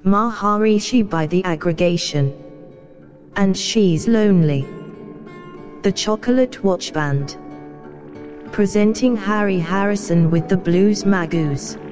Maharishi by the aggregation. And she's lonely. The Chocolate Watch Band. Presenting Harry Harrison with the Blues Magoos.